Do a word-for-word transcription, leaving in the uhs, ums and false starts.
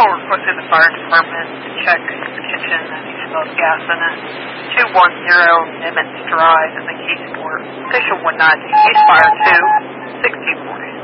call requesting the fire department to check his kitchen and he smells gas in it. two one zero Nimitz Drive in the Keysport. Station one ninety, Case Fire two, sixteen forty.